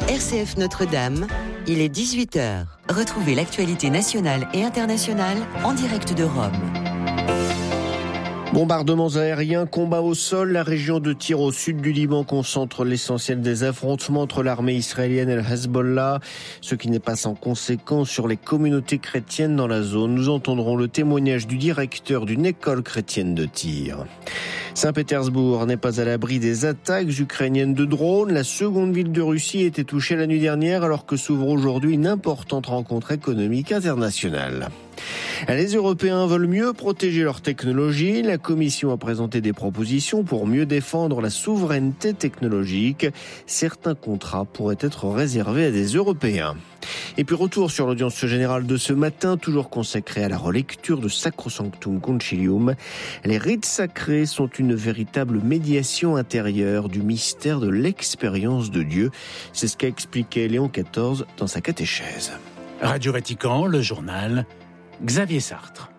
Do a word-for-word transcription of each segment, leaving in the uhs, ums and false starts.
R C F Notre-Dame, il est dix-huit heures. Retrouvez l'actualité nationale et internationale en direct de Rome. Bombardements aériens, combats au sol, la région de Tyr au sud du Liban concentre l'essentiel des affrontements entre l'armée israélienne et le Hezbollah, ce qui n'est pas sans conséquence sur les communautés chrétiennes dans la zone. Nous entendrons le témoignage du directeur d'une école chrétienne de Tyr. Saint-Pétersbourg n'est pas à l'abri des attaques ukrainiennes de drones. La seconde ville de Russie a été touchée la nuit dernière alors que s'ouvre aujourd'hui une importante rencontre économique internationale. Les Européens veulent mieux protéger leur technologie. La Commission a présenté des propositions pour mieux défendre la souveraineté technologique. Certains contrats pourraient être réservés à des Européens. Et puis retour sur l'audience générale de ce matin, toujours consacrée à la relecture de Sacrosanctum Concilium. Les rites sacrés sont une véritable médiation intérieure du mystère de l'expérience de Dieu. C'est ce qu'a expliqué Léon quatorze dans sa catéchèse. Radio Vatican, le journal Xavier Sartre.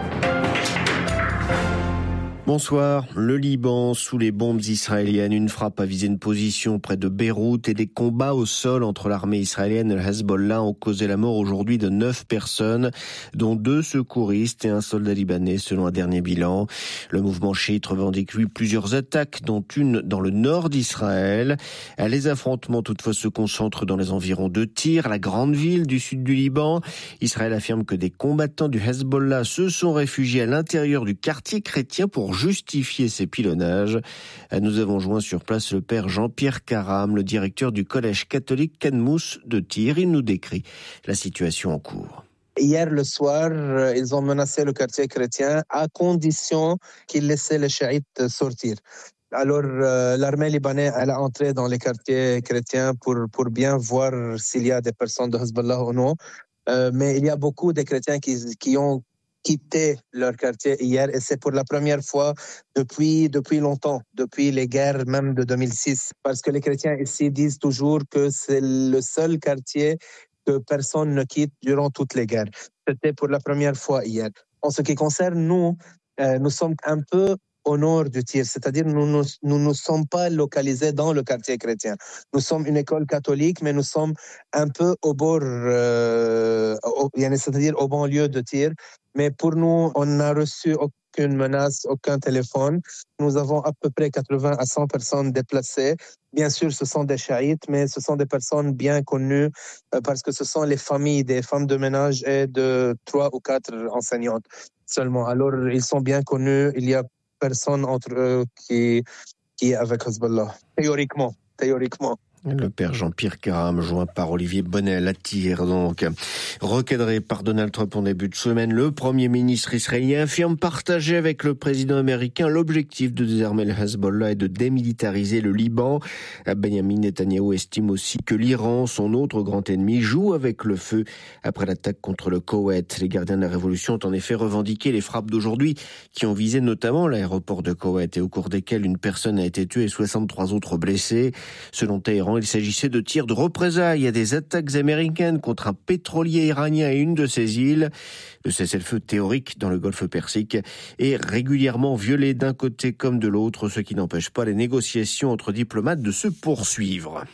Bonsoir. Le Liban sous les bombes israéliennes. Une frappe a visé une position près de Beyrouth et des combats au sol entre l'armée israélienne et le Hezbollah ont causé la mort aujourd'hui de neuf personnes, dont deux secouristes et un soldat libanais selon un dernier bilan. Le mouvement chiite revendique lui plusieurs attaques, dont une dans le nord d'Israël. Les affrontements toutefois se concentrent dans les environs de Tyr, la grande ville du sud du Liban. Israël affirme que des combattants du Hezbollah se sont réfugiés à l'intérieur du quartier chrétien pour justifier ces pilonnages. Nous avons joint sur place le père Jean-Pierre Karam, le directeur du collège catholique Kanmous de Tyr. Il nous décrit la situation en cours. Hier le soir, ils ont menacé le quartier chrétien à condition qu'ils laissaient les chiites sortir. Alors, euh, l'armée libanaise, elle a entré dans les quartiers chrétiens pour, pour bien voir s'il y a des personnes de Hezbollah ou non. Euh, mais il y a beaucoup de chrétiens qui, qui ont quitté leur quartier hier et c'est pour la première fois depuis, depuis longtemps, depuis les guerres même de deux mille six. Parce que les chrétiens ici disent toujours que c'est le seul quartier que personne ne quitte durant toutes les guerres. C'était pour la première fois hier. En ce qui concerne nous, euh, nous sommes un peu au nord du Tyr, c'est-à-dire nous ne nous, nous sommes pas localisés dans le quartier chrétien. Nous sommes une école catholique, mais nous sommes un peu au bord, euh, au, c'est-à-dire au banlieue de Tyr. Mais pour nous, on n'a reçu aucune menace, aucun téléphone. Nous avons à peu près quatre-vingts à cent personnes déplacées. Bien sûr, ce sont des chiites, mais ce sont des personnes bien connues euh, parce que ce sont les familles des femmes de ménage et de trois ou quatre enseignantes seulement. Alors, ils sont bien connus. Il y a personne entre eux qui, qui est avec Hezbollah. Théoriquement, théoriquement. Le père Jean-Pierre Karam, joint par Olivier Bonnel à Tyr, donc. Recadré par Donald Trump en début de semaine, le premier ministre israélien affirme partager avec le président américain l'objectif de désarmer le Hezbollah et de démilitariser le Liban. Benjamin Netanyahou estime aussi que l'Iran, son autre grand ennemi, joue avec le feu après l'attaque contre le Koweït. Les gardiens de la révolution ont en effet revendiqué les frappes d'aujourd'hui qui ont visé notamment l'aéroport de Koweït et au cours desquelles une personne a été tuée et soixante-trois autres blessées. Selon Téhéran, il s'agissait de tirs de représailles à des attaques américaines contre un pétrolier iranien et une de ses îles. Le cessez-le-feu théorique dans le golfe Persique est régulièrement violé d'un côté comme de l'autre, ce qui n'empêche pas les négociations entre diplomates de se poursuivre.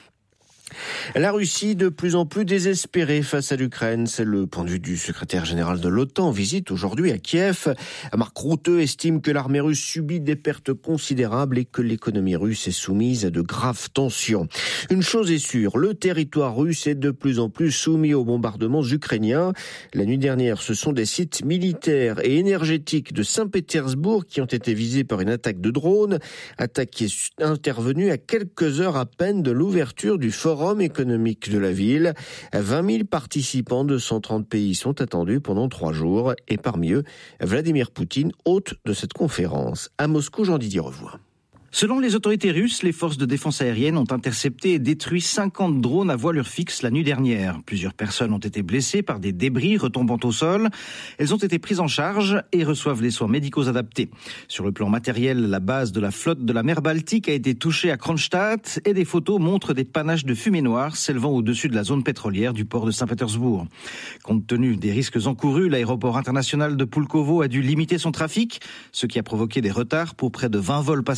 La Russie de plus en plus désespérée face à l'Ukraine, c'est le point de vue du secrétaire général de l'OTAN en visite aujourd'hui à Kiev. Marc Rutte estime que l'armée russe subit des pertes considérables et que l'économie russe est soumise à de graves tensions. Une chose est sûre, le territoire russe est de plus en plus soumis aux bombardements ukrainiens. La nuit dernière, ce sont des sites militaires et énergétiques de Saint-Pétersbourg qui ont été visés par une attaque de drone, attaque qui est intervenue à quelques heures à peine de l'ouverture du forum économique de la ville. vingt mille participants de cent trente pays sont attendus pendant trois jours et parmi eux, Vladimir Poutine, hôte de cette conférence. À Moscou, Jean-Didier Revoix. Selon les autorités russes, les forces de défense aérienne ont intercepté et détruit cinquante drones à voilure fixe la nuit dernière. Plusieurs personnes ont été blessées par des débris retombant au sol. Elles ont été prises en charge et reçoivent les soins médicaux adaptés. Sur le plan matériel, la base de la flotte de la mer Baltique a été touchée à Kronstadt et des photos montrent des panaches de fumée noire s'élevant au-dessus de la zone pétrolière du port de Saint-Pétersbourg. Compte tenu des risques encourus, l'aéroport international de Pulkovo a dû limiter son trafic, ce qui a provoqué des retards pour près de vingt vols passagers.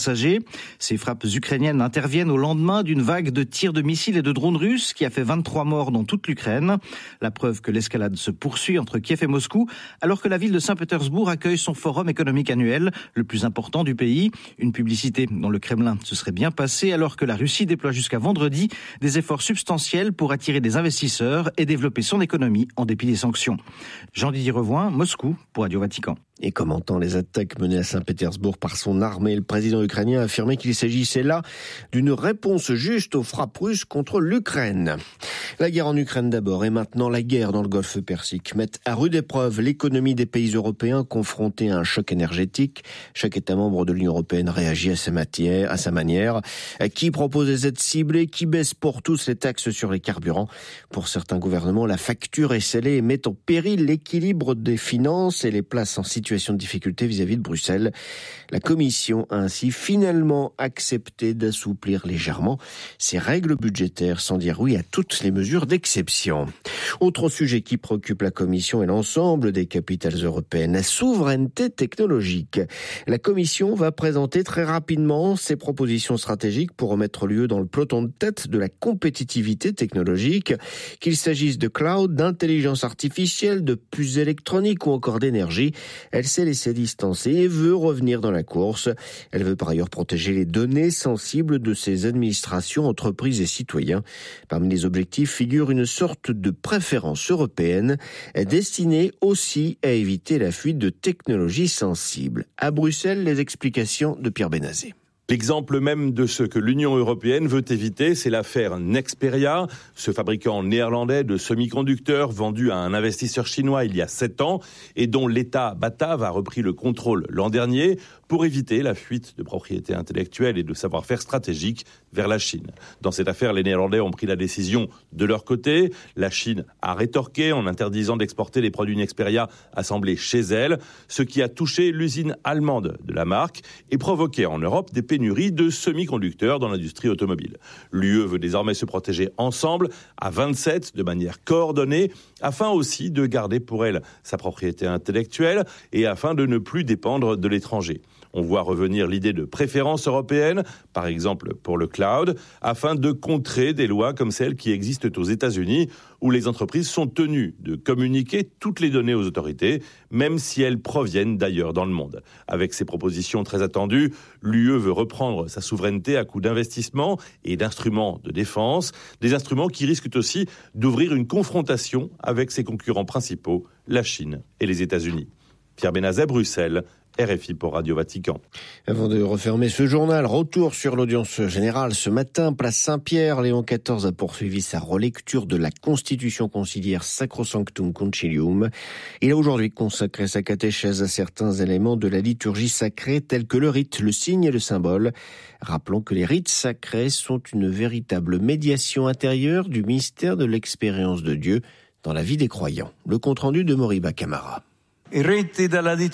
Ces frappes ukrainiennes interviennent au lendemain d'une vague de tirs de missiles et de drones russes qui a fait vingt-trois morts dans toute l'Ukraine. La preuve que l'escalade se poursuit entre Kiev et Moscou, alors que la ville de Saint-Pétersbourg accueille son forum économique annuel, le plus important du pays. Une publicité dont le Kremlin se serait bien passé, alors que la Russie déploie jusqu'à vendredi des efforts substantiels pour attirer des investisseurs et développer son économie en dépit des sanctions. Jean-Didier Revoin, Moscou, pour Radio Vatican. Et commentant les attaques menées à Saint-Pétersbourg par son armée, le président ukrainien a affirmé qu'il s'agissait là d'une réponse juste aux frappes russes contre l'Ukraine. La guerre en Ukraine d'abord et maintenant la guerre dans le Golfe Persique mettent à rude épreuve l'économie des pays européens confrontés à un choc énergétique. Chaque État membre de l'Union européenne réagit à sa, matière, à sa manière. Qui propose des aides ciblées, qui baisse pour tous les taxes sur les carburants. Pour certains gouvernements, la facture est scellée et met en péril l'équilibre des finances et les place en situation de difficulté vis-à-vis de Bruxelles. La Commission a ainsi finalement accepté d'assouplir légèrement ses règles budgétaires sans dire oui à toutes les mesures d'exception. Autre sujet qui préoccupe la Commission et l'ensemble des capitales européennes, la souveraineté technologique. La Commission va présenter très rapidement ses propositions stratégiques pour remettre lieu dans le peloton de tête de la compétitivité technologique, qu'il s'agisse de cloud, d'intelligence artificielle, de puces électroniques ou encore d'énergie. Elle s'est laissée distancer et veut revenir dans la course. Elle veut par ailleurs protéger les données sensibles de ses administrations, entreprises et citoyens. Parmi les objectifs figure une sorte de préférence européenne destinée aussi à éviter la fuite de technologies sensibles. À Bruxelles, les explications de Pierre Benazé. L'exemple même de ce que l'Union européenne veut éviter, c'est l'affaire Nexperia, ce fabricant néerlandais de semi-conducteurs vendu à un investisseur chinois il y a sept ans et dont l'État batave a repris le contrôle l'an dernier pour éviter la fuite de propriété intellectuelle et de savoir-faire stratégique vers la Chine. Dans cette affaire, les Néerlandais ont pris la décision de leur côté. La Chine a rétorqué en interdisant d'exporter les produits Nexperia assemblés chez elle, ce qui a touché l'usine allemande de la marque et provoqué en Europe des pénuries de semi-conducteurs dans l'industrie automobile. L'U E veut désormais se protéger ensemble, à vingt-sept, de manière coordonnée, afin aussi de garder pour elle sa propriété intellectuelle et afin de ne plus dépendre de l'étranger. On voit revenir l'idée de préférence européenne, par exemple pour le cloud, afin de contrer des lois comme celles qui existent aux États-Unis, où les entreprises sont tenues de communiquer toutes les données aux autorités, même si elles proviennent d'ailleurs dans le monde. Avec ces propositions très attendues, l'U E veut reprendre sa souveraineté à coup d'investissements et d'instruments de défense, des instruments qui risquent aussi d'ouvrir une confrontation avec ses concurrents principaux, la Chine et les États-Unis. Pierre Benazet, Bruxelles, R F I pour Radio Vatican. Avant de refermer ce journal, retour sur l'audience générale. Ce matin, place Saint-Pierre, Léon quatorze a poursuivi sa relecture de la Constitution conciliaire Sacrosanctum Concilium. Il a aujourd'hui consacré sa catéchèse à certains éléments de la liturgie sacrée tels que le rite, le signe et le symbole. Rappelons que les rites sacrés sont une véritable médiation intérieure du mystère de l'expérience de Dieu dans la vie des croyants. Le compte-rendu de Moriba Camara. Les rites de la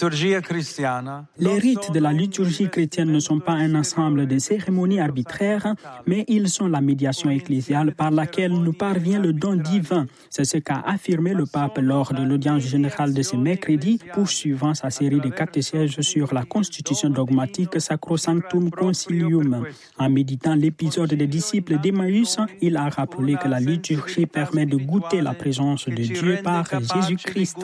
liturgie chrétienne ne sont pas un ensemble de cérémonies arbitraires, mais ils sont la médiation ecclésiale par laquelle nous parvient le don divin. C'est ce qu'a affirmé le pape lors de l'audience générale de ce mercredi, poursuivant sa série de catéchèses sur la constitution dogmatique Sacrosanctum Concilium. En méditant l'épisode des disciples d'Emmaüs, il a rappelé que la liturgie permet de goûter la présence de Dieu par Jésus-Christ.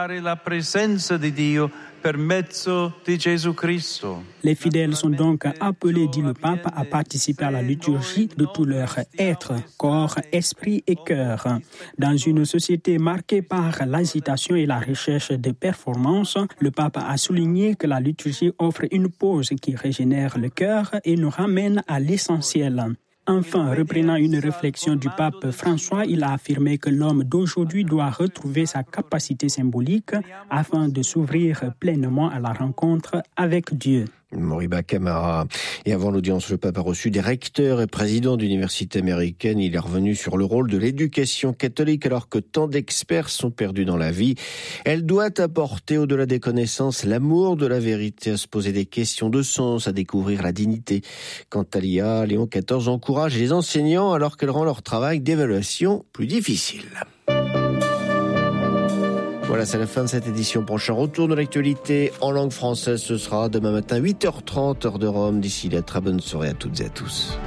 Les fidèles sont donc appelés, dit le pape, à participer à la liturgie de tout leur être, corps, esprit et cœur. Dans une société marquée par l'agitation et la recherche de performance, le pape a souligné que la liturgie offre une pause qui régénère le cœur et nous ramène à l'essentiel. Enfin, reprenant une réflexion du pape François, il a affirmé que l'homme d'aujourd'hui doit retrouver sa capacité symbolique afin de s'ouvrir pleinement à la rencontre avec Dieu. Moriba Camara. Et avant l'audience, le pape a reçu des recteurs et présidents d'universités américaines. Il est revenu sur le rôle de l'éducation catholique alors que tant d'experts sont perdus dans la vie. Elle doit apporter, au-delà des connaissances, l'amour de la vérité, à se poser des questions de sens, à découvrir la dignité. Quant à l'I A, Léon quatorze encourage les enseignants alors qu'elle rend leur travail d'évaluation plus difficile. Voilà, c'est la fin de cette édition. Prochain retour de l'actualité en langue française, ce sera demain matin huit heures trente, heure de Rome. D'ici là, très bonne soirée à toutes et à tous.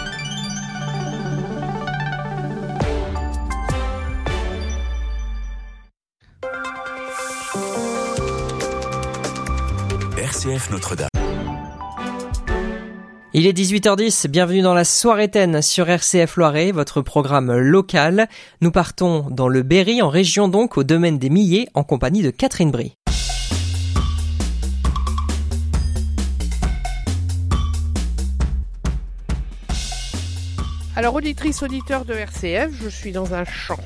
R C F Notre-Dame. Il est dix-huit heures dix, bienvenue dans la soirée Ten sur R C F Loiret, votre programme local. Nous partons dans le Berry, en région donc, au domaine des Millets, en compagnie de Catherine Brie. Alors, auditrice, auditeur de R C F, je suis dans un champ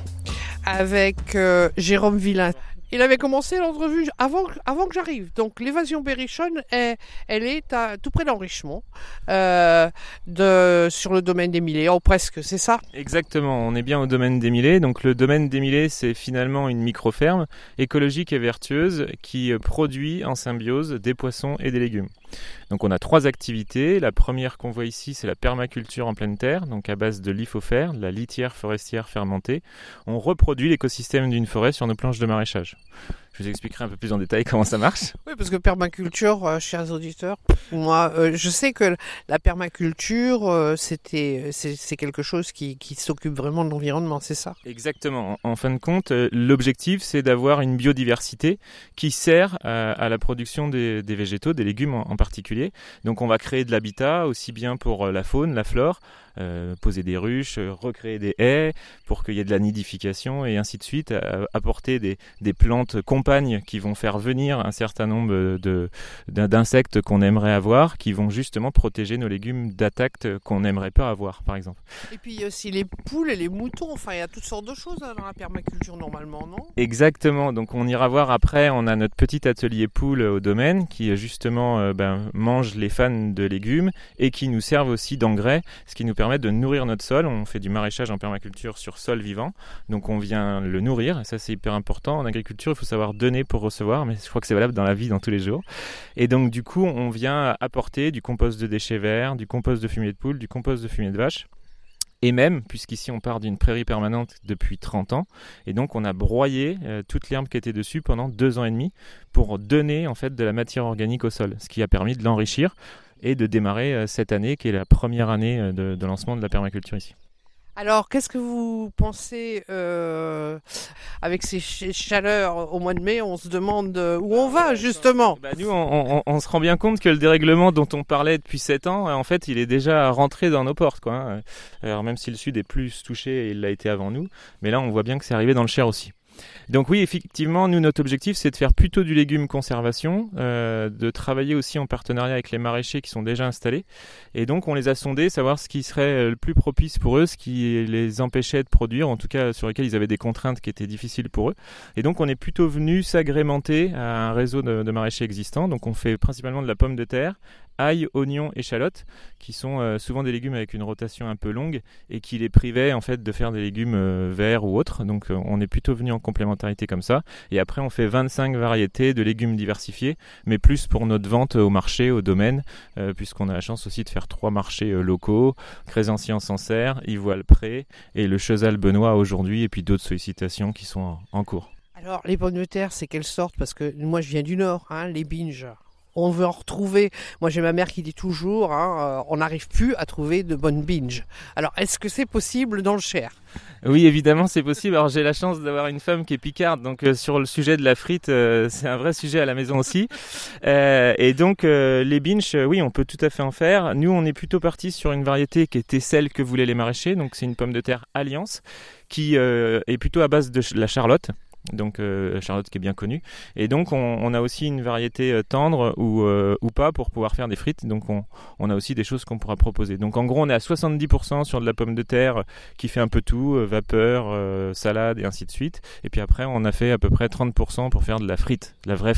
avec euh, Jérôme Villain. Il avait commencé l'entrevue avant, avant que j'arrive. Donc l'évasion berrichonne, est, elle est à, tout près d'Enrichemont, euh, de, sur le domaine des Millets, ou presque, c'est ça ? Exactement, on est bien au domaine des Millets. Donc le domaine des Millets, c'est finalement une micro-ferme écologique et vertueuse qui produit en symbiose des poissons et des légumes. Donc on a trois activités. La première qu'on voit ici, c'est la permaculture en pleine terre, donc à base de lithofère, de la litière forestière fermentée. On reproduit l'écosystème d'une forêt sur nos planches de maraîchage. Je vous expliquerai un peu plus en détail comment ça marche. Oui, parce que permaculture, euh, chers auditeurs, moi, euh, je sais que la permaculture, euh, c'était, c'est, c'est quelque chose qui, qui s'occupe vraiment de l'environnement, c'est ça ? Exactement. En, en fin de compte, euh, l'objectif, c'est d'avoir une biodiversité qui sert à, à la production des, des végétaux, des légumes en, en particulier. Donc, on va créer de l'habitat aussi bien pour la faune, la flore, Euh, poser des ruches, euh, recréer des haies pour qu'il y ait de la nidification et ainsi de suite, euh, apporter des, des plantes compagnes qui vont faire venir un certain nombre de, d'insectes qu'on aimerait avoir, qui vont justement protéger nos légumes d'attaques qu'on n'aimerait pas avoir, par exemple. Et puis il y a aussi les poules et les moutons, enfin il y a toutes sortes de choses dans la permaculture normalement, non ? Exactement, donc on ira voir après, on a notre petit atelier poule au domaine qui justement euh, ben, mange les fans de légumes et qui nous servent aussi d'engrais, ce qui nous permet de nourrir notre sol. On fait du maraîchage en permaculture sur sol vivant, donc on vient le nourrir, et ça c'est hyper important. En agriculture, il faut savoir donner pour recevoir, mais je crois que c'est valable dans la vie, dans tous les jours. Et donc du coup, on vient apporter du compost de déchets verts, du compost de fumier de poule, du compost de fumier de vache, et même, puisqu'ici on part d'une prairie permanente depuis trente ans, et donc on a broyé euh, toute l'herbe qui était dessus pendant deux ans et demi pour donner en fait de la matière organique au sol, ce qui a permis de l'enrichir et de démarrer euh, cette année qui est la première année euh, de, de lancement de la permaculture ici. Alors, qu'est-ce que vous pensez euh, avec ces ch- chaleurs au mois de mai ? On se demande où on va, justement. Bah nous, on, on, on se rend bien compte que le dérèglement dont on parlait depuis sept ans, en fait, il est déjà rentré dans nos portes, quoi. Alors, même si le Sud est plus touché, il l'a été avant nous, mais là, on voit bien que c'est arrivé dans le Cher aussi. Donc oui, effectivement, nous, notre objectif, c'est de faire plutôt du légume conservation, euh, de travailler aussi en partenariat avec les maraîchers qui sont déjà installés. Et donc, on les a sondés, savoir ce qui serait le plus propice pour eux, ce qui les empêchait de produire, en tout cas sur lesquels ils avaient des contraintes qui étaient difficiles pour eux. Et donc, on est plutôt venu s'agrémenter à un réseau de, de maraîchers existants. Donc, on fait principalement de la pomme de terre, ail, oignons, échalotes, qui sont euh, souvent des légumes avec une rotation un peu longue et qui les privaient en fait de faire des légumes euh, verts ou autres. Donc euh, on est plutôt venu en complémentarité comme ça. Et après on fait vingt-cinq variétés de légumes diversifiés, mais plus pour notre vente au marché, au domaine, euh, puisqu'on a la chance aussi de faire trois marchés euh, locaux, Crésancy en Sancerre, Ivoile-Pré et le Chezal-Benoît aujourd'hui, et puis d'autres sollicitations qui sont en, en cours. Alors les pommes de terre, c'est quelle sorte ? Parce que moi je viens du Nord, hein, les binges. On veut en retrouver. Moi, j'ai ma mère qui dit toujours, hein, euh, on n'arrive plus à trouver de bonnes binges. Alors, est-ce que c'est possible dans le Cher ? Oui, évidemment, c'est possible. Alors, j'ai la chance d'avoir une femme qui est picarde, donc euh, sur le sujet de la frite, euh, c'est un vrai sujet à la maison aussi. Euh, et donc, euh, les binges, euh, oui, on peut tout à fait en faire. Nous, on est plutôt parti sur une variété qui était celle que voulaient les maraîchers. Donc, c'est une pomme de terre Alliance qui euh, est plutôt à base de la Charlotte. Donc euh, Charlotte qui est bien connue, et donc on, on a aussi une variété euh, tendre ou, euh, ou pas pour pouvoir faire des frites, donc on, on a aussi des choses qu'on pourra proposer. Donc en gros on est à soixante-dix pour cent sur de la pomme de terre qui fait un peu tout, euh, vapeur, euh, salade et ainsi de suite, et puis après on a fait à peu près trente pour cent pour faire de la frite, de la vraie frite.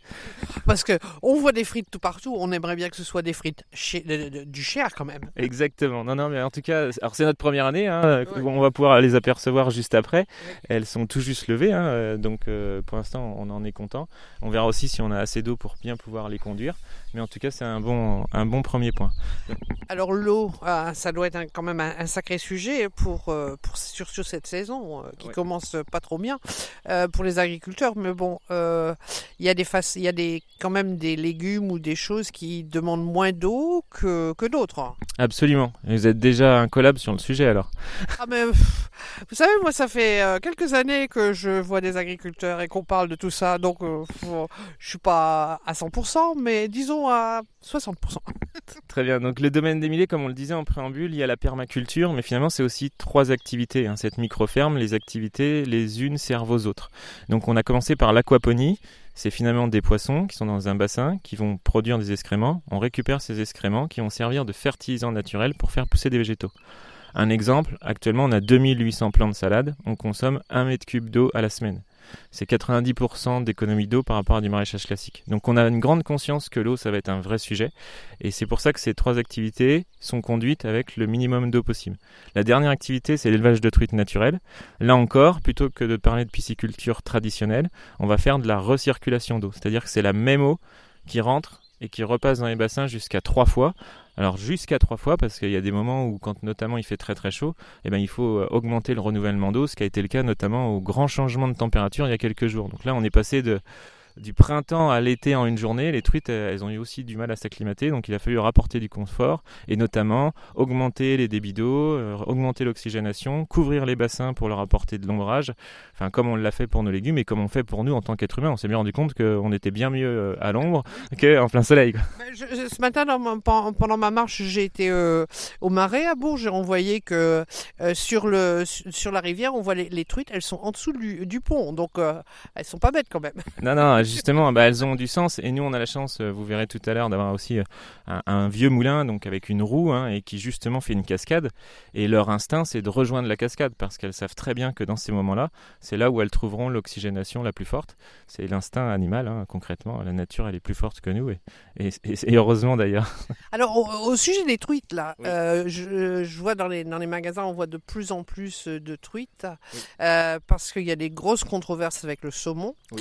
Parce que on voit des frites tout partout, on aimerait bien que ce soit des frites chez, de, de, du Cher quand même. Exactement. Non, non, mais en tout cas, alors c'est notre première année. Hein, ouais. On va pouvoir les apercevoir juste après. Ouais. Elles sont tout juste levées, hein, donc euh, pour l'instant, on en est content. On verra aussi si on a assez d'eau pour bien pouvoir les conduire. Mais en tout cas, c'est un bon, un bon premier point. Alors l'eau, euh, ça doit être un, quand même un, un sacré sujet pour, euh, pour surtout cette saison euh, qui ouais. commence pas trop bien euh, pour les agriculteurs. Mais bon, il euh, y a des fac- il y a des quand même des légumes ou des choses qui demandent moins d'eau que, que d'autres. Hein. Absolument. Et vous êtes déjà un collab sur le sujet alors. Ah mais vous savez, moi ça fait euh, quelques années que je vois des agriculteurs et qu'on parle de tout ça, donc euh, faut, je suis pas à cent pour cent, mais disons à soixante pour cent. Très bien. Donc le domaine des Millets, comme on le disait en préambule, il y a la permaculture, mais finalement c'est aussi trois activités. Hein. Cette micro-ferme, les activités, les unes servent aux autres. Donc on a commencé par l'aquaponie. C'est finalement des poissons qui sont dans un bassin, qui vont produire des excréments. On récupère ces excréments qui vont servir de fertilisant naturel pour faire pousser des végétaux. Un exemple, actuellement on a deux mille huit cents plants de salade, on consomme un mètre cube d'eau à la semaine. C'est quatre-vingt-dix pour cent d'économie d'eau par rapport à du maraîchage classique. Donc on a une grande conscience que l'eau ça va être un vrai sujet et c'est pour ça que ces trois activités sont conduites avec le minimum d'eau possible. La dernière activité c'est l'élevage de truites naturelles. Là encore, plutôt que de parler de pisciculture traditionnelle, on va faire de la recirculation d'eau, c'est-à-dire que c'est la même eau qui rentre et qui repasse dans les bassins jusqu'à trois fois. Alors jusqu'à trois fois parce qu'il y a des moments où quand notamment il fait très très chaud, eh ben, il faut augmenter le renouvellement d'eau, ce qui a été le cas notamment au grand changement de température il y a quelques jours. Donc là on est passé de, du printemps à l'été en une journée. Les truites elles ont eu aussi du mal à s'acclimater, donc il a fallu rapporter du confort et notamment augmenter les débits d'eau, euh, augmenter l'oxygénation, couvrir les bassins pour leur apporter de l'ombrage, enfin comme on l'a fait pour nos légumes et comme on fait pour nous en tant qu'être humain. On s'est bien rendu compte qu'on était bien mieux à l'ombre qu'en plein soleil, quoi. Je, je, ce matin dans ma, pendant ma marche j'ai été euh, au Marais à Bourges et on voyait que euh, sur, le, sur la rivière on voit les, les truites, elles sont en dessous du, du pont, donc euh, elles sont pas bêtes quand même. Non non, justement bah, elles ont du sens et nous on a la chance, vous verrez tout à l'heure, d'avoir aussi un, un vieux moulin donc avec une roue hein, et qui justement fait une cascade et leur instinct c'est de rejoindre la cascade parce qu'elles savent très bien que dans ces moments-là c'est là où elles trouveront l'oxygénation la plus forte. C'est l'instinct animal hein, concrètement, la nature elle est plus forte que nous et, et, et, et heureusement d'ailleurs. Alors au, au sujet des truites là, oui. euh, je, je vois dans les, dans les magasins on voit de plus en plus de truites oui. euh, parce qu'il y a des grosses controverses avec le saumon. Oui.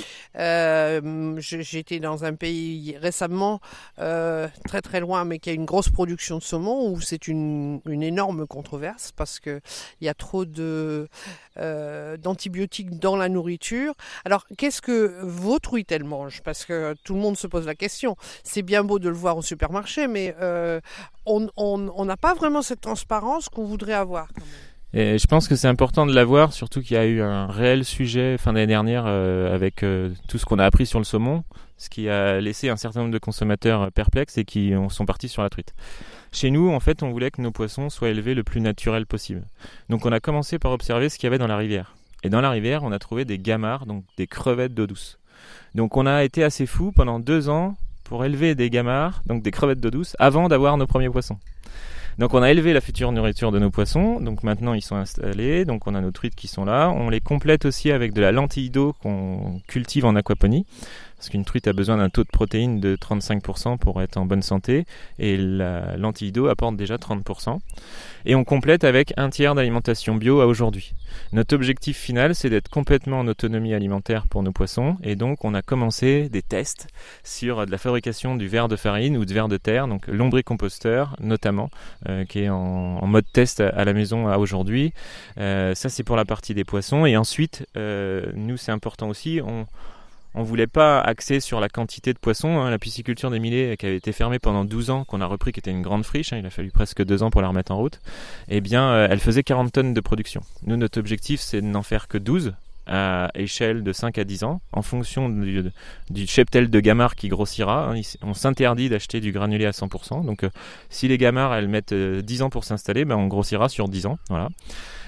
Euh, J'étais dans un pays récemment, euh, très très loin, mais qui a une grosse production de saumon, où c'est une, une énorme controverse, parce qu'il y a trop de, euh, d'antibiotiques dans la nourriture. Alors, qu'est-ce que vos truites, elles mangent ? Parce que tout le monde se pose la question. C'est bien beau de le voir au supermarché, mais euh, on n'a on, on pas vraiment cette transparence qu'on voudrait avoir. Et je pense que c'est important de l'avoir, surtout qu'il y a eu un réel sujet fin d'année dernière euh, avec euh, tout ce qu'on a appris sur le saumon, ce qui a laissé un certain nombre de consommateurs perplexes et qui sont partis sur la truite. Chez nous, en fait, on voulait que nos poissons soient élevés le plus naturel possible. Donc on a commencé par observer ce qu'il y avait dans la rivière. Et dans la rivière, on a trouvé des gamarres, donc des crevettes d'eau douce. Donc on a été assez fous pendant deux ans pour élever des gamarres, donc des crevettes d'eau douce, avant d'avoir nos premiers poissons. Donc on a élevé la future nourriture de nos poissons, donc maintenant ils sont installés, donc on a nos truites qui sont là. On les complète aussi avec de la lentille d'eau qu'on cultive en aquaponie, parce qu'une truite a besoin d'un taux de protéines de trente-cinq pour cent pour être en bonne santé, et la lentille d'eau apporte déjà trente pour cent. Et on complète avec un tiers d'alimentation bio à aujourd'hui. Notre objectif final, c'est d'être complètement en autonomie alimentaire pour nos poissons, et donc on a commencé des tests sur de la fabrication du ver de farine ou de ver de terre, donc lombricomposteur notamment, euh, qui est en, en mode test à la maison à aujourd'hui. Euh, ça c'est pour la partie des poissons, et ensuite, euh, nous c'est important aussi, on On ne voulait pas axer sur la quantité de poissons. Hein. La pisciculture des Millets, qui avait été fermée pendant douze ans, qu'on a repris, qui était une grande friche, hein, il a fallu presque deux ans pour la remettre en route, eh bien, euh, elle faisait quarante tonnes de production. Nous, notre objectif, c'est de n'en faire que douze à échelle de cinq à dix ans, en fonction du, du cheptel de gamarres qui grossira. Hein. On s'interdit d'acheter du granulé à cent pour cent. Donc, euh, si les gamarres, elles mettent euh, dix ans pour s'installer, ben, on grossira sur dix ans. Voilà.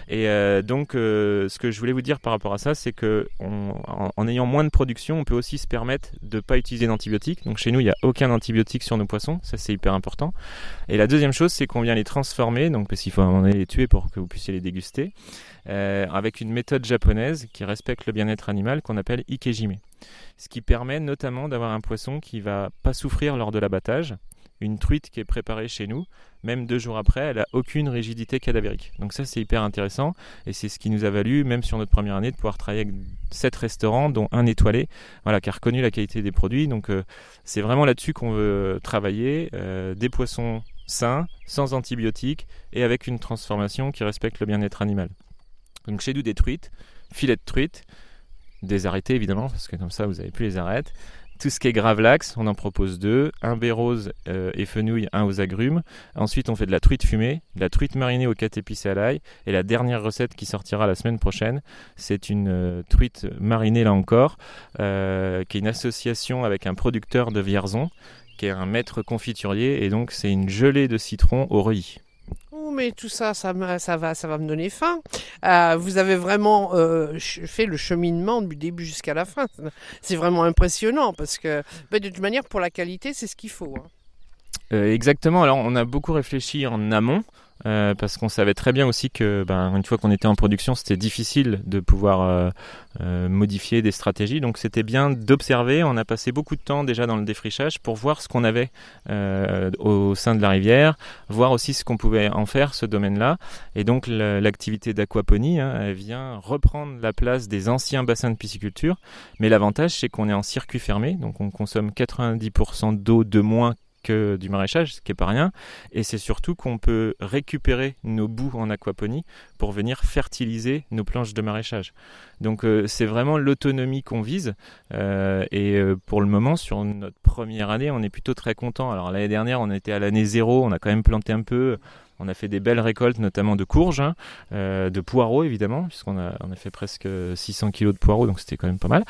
Et euh, donc, euh, ce que je voulais vous dire par rapport à ça, c'est que on, en, en ayant moins de production, on peut aussi se permettre de ne pas utiliser d'antibiotiques. Donc chez nous, il n'y a aucun antibiotique sur nos poissons, ça c'est hyper important. Et la deuxième chose, c'est qu'on vient les transformer, donc parce qu'il faut à un moment donné les tuer pour que vous puissiez les déguster, euh, avec une méthode japonaise qui respecte le bien-être animal qu'on appelle ikejime. Ce qui permet notamment d'avoir un poisson qui ne va pas souffrir lors de l'abattage. Une truite qui est préparée chez nous, même deux jours après, elle n'a aucune rigidité cadavérique. Donc ça, c'est hyper intéressant et c'est ce qui nous a valu, même sur notre première année, de pouvoir travailler avec sept restaurants, dont un étoilé, voilà, qui a reconnu la qualité des produits. Donc euh, c'est vraiment là-dessus qu'on veut travailler, euh, des poissons sains, sans antibiotiques et avec une transformation qui respecte le bien-être animal. Donc chez nous, des truites, filets de truite, des arêtés évidemment, parce que comme ça, vous n'avez plus les arêtes. Tout ce qui est gravlax, on en propose deux, un baie rose euh, et fenouil, un aux agrumes. Ensuite, on fait de la truite fumée, de la truite marinée aux quatre épices et à l'ail. Et la dernière recette qui sortira la semaine prochaine, c'est une euh, truite marinée là encore, euh, qui est une association avec un producteur de Vierzon, qui est un maître confiturier. Et donc, c'est une gelée de citron au reuilly. Oh, mais tout ça, ça, me, ça, va, ça va me donner faim. Euh, vous avez vraiment euh, fait le cheminement du début jusqu'à la fin. C'est vraiment impressionnant parce que, bah, de toute manière, pour la qualité, c'est ce qu'il faut. Hein. Euh, exactement. Alors, on a beaucoup réfléchi en amont. Euh, parce qu'on savait très bien aussi que, ben, une fois qu'on était en production, c'était difficile de pouvoir euh, euh, modifier des stratégies. Donc c'était bien d'observer. On a passé beaucoup de temps déjà dans le défrichage pour voir ce qu'on avait euh, au sein de la rivière, voir aussi ce qu'on pouvait en faire, ce domaine-là. Et donc l'activité d'aquaponie, hein, elle vient reprendre la place des anciens bassins de pisciculture. Mais l'avantage, c'est qu'on est en circuit fermé, donc on consomme quatre-vingt-dix pour cent d'eau de moins que du maraîchage, ce qui n'est pas rien, et c'est surtout qu'on peut récupérer nos boues en aquaponie pour venir fertiliser nos planches de maraîchage. Donc euh, c'est vraiment l'autonomie qu'on vise, euh, et euh, pour le moment, sur notre première année, on est plutôt très content. Alors l'année dernière, on était à l'année zéro, on a quand même planté un peu. On a fait des belles récoltes, notamment de courges, hein, euh, de poireaux évidemment, puisqu'on a, on a fait presque six cents kilos de poireaux, donc c'était quand même pas mal.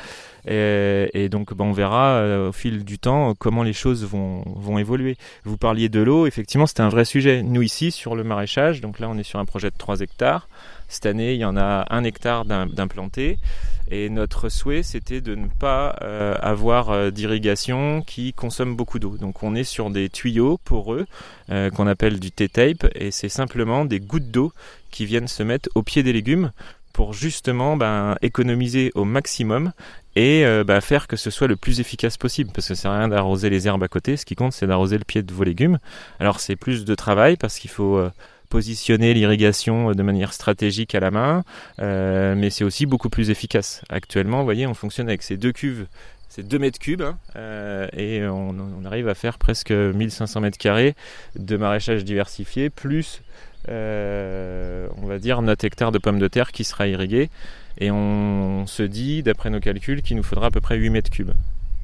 Et, et donc ben, on verra euh, au fil du temps comment les choses vont, vont évoluer. Vous parliez de l'eau, effectivement c'était un vrai sujet. Nous ici, sur le maraîchage, donc là on est sur un projet de trois hectares. Cette année, il y en a un hectare d'implanté. Et notre souhait, c'était de ne pas euh, avoir euh, d'irrigation qui consomme beaucoup d'eau. Donc on est sur des tuyaux poreux euh, qu'on appelle du T-tape. Et c'est simplement des gouttes d'eau qui viennent se mettre au pied des légumes pour justement ben, économiser au maximum et euh, ben, faire que ce soit le plus efficace possible. Parce que ça sert à rien d'arroser les herbes à côté. Ce qui compte, c'est d'arroser le pied de vos légumes. Alors c'est plus de travail parce qu'il faut... Euh, positionner l'irrigation de manière stratégique à la main, euh, mais c'est aussi beaucoup plus efficace. Actuellement, vous voyez, on fonctionne avec ces deux cuves, ces deux mètres cubes, hein, euh, et on, on arrive à faire presque mille cinq cents mètres carrés de maraîchage diversifié, plus, euh, on va dire, notre hectare de pommes de terre qui sera irrigué, et on se dit, d'après nos calculs, qu'il nous faudra à peu près huit mètres cubes.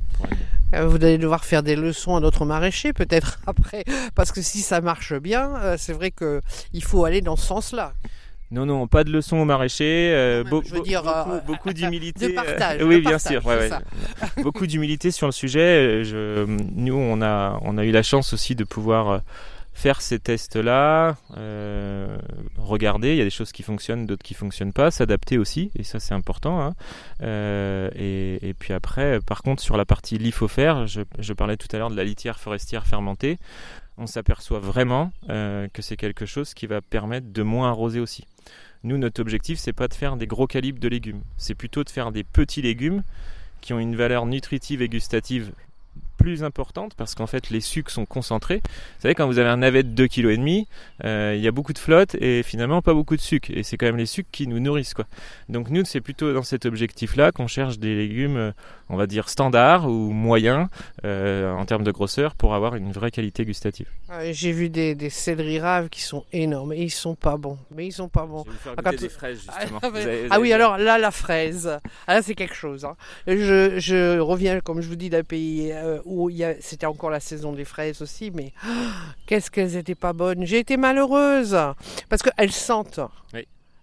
Vous allez devoir faire des leçons à d'autres maraîchers peut-être après, parce que si ça marche bien, c'est vrai qu'il faut aller dans ce sens-là. Non, non, pas de leçons aux maraîchers, euh, non, beau, je veux dire, beaucoup, euh, beaucoup d'humilité. De partage. Euh, oui, de bien partage, sûr. Ouais, ouais. Beaucoup d'humilité sur le sujet. Je, nous, on a, on a eu la chance aussi de pouvoir faire ces tests-là, euh, regarder, il y a des choses qui fonctionnent, d'autres qui ne fonctionnent pas, s'adapter aussi, et ça c'est important. Hein. Euh, et, et puis après, par contre, sur la partie lithofère, je, je parlais tout à l'heure de la litière forestière fermentée, on s'aperçoit vraiment euh, que c'est quelque chose qui va permettre de moins arroser aussi. Nous, notre objectif, c'est pas de faire des gros calibres de légumes, c'est plutôt de faire des petits légumes qui ont une valeur nutritive et gustative plus importante parce qu'en fait les sucs sont concentrés. Vous savez, quand vous avez un navet de deux virgule cinq kilos, euh, il y a beaucoup de flotte et finalement pas beaucoup de sucre, et c'est quand même les sucs qui nous nourrissent, quoi. Donc nous, c'est plutôt dans cet objectif-là qu'on cherche des légumes, on va dire standards ou moyens euh, en termes de grosseur pour avoir une vraie qualité gustative. Ah, j'ai vu des, des céleri raves qui sont énormes et ils sont pas bons. Mais ils sont pas bons. Je vais vous faire Ah, goûter quand... des fraises justement. Ah, mais... vous avez, vous ah oui, avez... alors là, la fraise, ah, là c'est quelque chose. Hein. Je, je reviens, comme je vous dis, d'un pays euh, où il y a, c'était encore la saison des fraises aussi, mais oh, qu'est-ce qu'elles étaient pas bonnes. J'ai été malheureuse parce qu'elles sentent. Oui.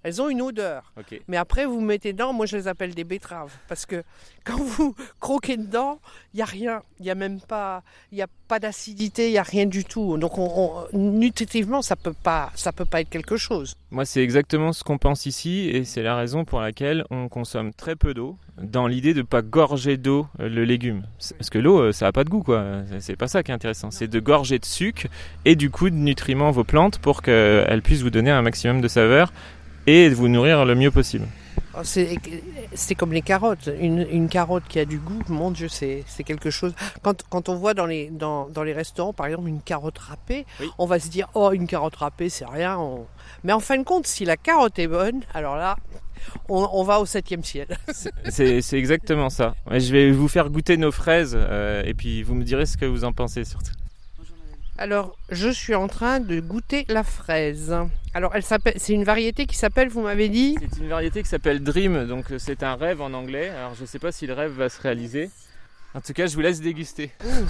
Elles ont une odeur. Okay. Mais après, vous mettez dedans, moi je les appelle des betteraves. Parce que quand vous croquez dedans, il n'y a rien. Il n'y a même pas, il y a pas d'acidité, il n'y a rien du tout. Donc on, on, nutritivement, ça peut pas, ça peut pas être quelque chose. Moi, c'est exactement ce qu'on pense ici. Et c'est la raison pour laquelle on consomme très peu d'eau. Dans l'idée de ne pas gorger d'eau le légume. Parce que l'eau, ça n'a pas de goût, quoi. C'est pas ça qui est intéressant. C'est de gorger de sucre et du coup de nutriments vos plantes pour qu'elles puissent vous donner un maximum de saveur et de vous nourrir le mieux possible. C'est, c'est comme les carottes. Une, une carotte qui a du goût, mon Dieu, c'est, c'est quelque chose. Quand, quand on voit dans les, dans, dans les restaurants, par exemple, une carotte râpée, oui. On va se dire, oh, une carotte râpée, c'est rien. On... Mais en fin de compte, si la carotte est bonne, alors là, on, on va au septième ciel. c'est, c'est exactement ça. Je vais vous faire goûter nos fraises euh, et puis vous me direz ce que vous en pensez surtout. Alors, je suis en train de goûter la fraise. Alors, elle s'appelle, c'est une variété qui s'appelle, vous m'avez dit ? C'est une variété qui s'appelle Dream, donc c'est un rêve en anglais. Alors, je ne sais pas si le rêve va se réaliser. En tout cas, je vous laisse déguster. Mmh.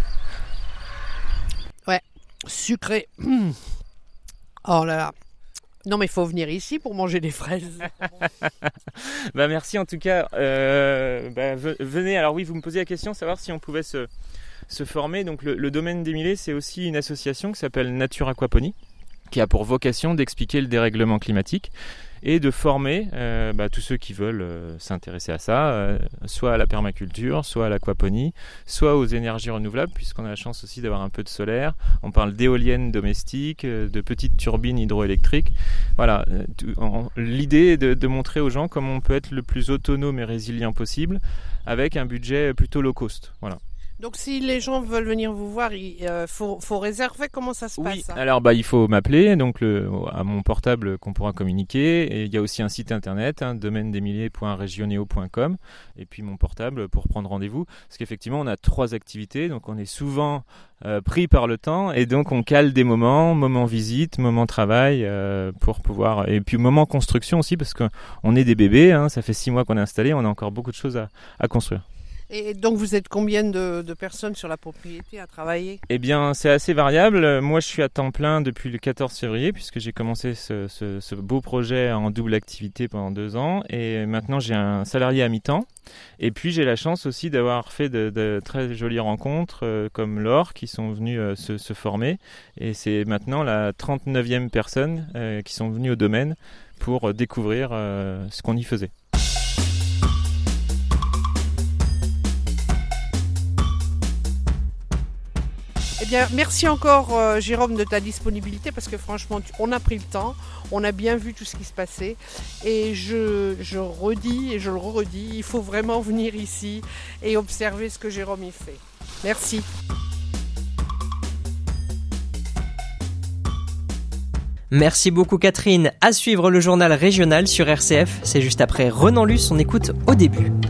Ouais, sucré. Mmh. Oh là là. Non, mais il faut venir ici pour manger des fraises. bah, merci en tout cas. Euh, bah, venez, alors oui, vous me posez la question, savoir si on pouvait se... se former. Donc le, le domaine des Millets, c'est aussi une association qui s'appelle Nature Aquaponie, qui a pour vocation d'expliquer le dérèglement climatique et de former euh, bah, tous ceux qui veulent euh, s'intéresser à ça, euh, soit à la permaculture, soit à l'aquaponie, soit aux énergies renouvelables, puisqu'on a la chance aussi d'avoir un peu de solaire. On parle d'éoliennes domestiques, euh, de petites turbines hydroélectriques. Voilà, euh, tout, en, l'idée est de, de montrer aux gens comment on peut être le plus autonome et résilient possible avec un budget plutôt low cost. Voilà. Donc si les gens veulent venir vous voir, il euh, faut, faut réserver. Comment ça se oui, passe? Oui, alors bah, il faut m'appeler donc le, à mon portable qu'on pourra communiquer. Et il y a aussi un site internet, hein, domaine des milliers point regioneo point com, et puis mon portable pour prendre rendez-vous. Parce qu'effectivement, on a trois activités, donc on est souvent euh, pris par le temps, et donc on cale des moments, moments visite, moments travail, euh, pour pouvoir... Et puis moments construction aussi, parce qu'on est des bébés, hein, ça fait six mois qu'on est installé, on a encore beaucoup de choses à, à construire. Et donc vous êtes combien de, de personnes sur la propriété à travailler? Eh bien c'est assez variable. Moi je suis à temps plein depuis le quatorze février puisque j'ai commencé ce, ce, ce beau projet en double activité pendant deux ans et maintenant j'ai un salarié à mi-temps. Et puis j'ai la chance aussi d'avoir fait de, de très jolies rencontres euh, comme Laure qui sont venues euh, se, se former et c'est maintenant la trente-neuvième personne euh, qui sont venues au domaine pour découvrir euh, ce qu'on y faisait. Eh bien, merci encore euh, Jérôme de ta disponibilité parce que franchement, tu, on a pris le temps, on a bien vu tout ce qui se passait et je, je redis et je le redis, il faut vraiment venir ici et observer ce que Jérôme y fait. Merci. Merci beaucoup Catherine. À suivre le journal régional sur R C F, c'est juste après Renan Luce, on écoute au début.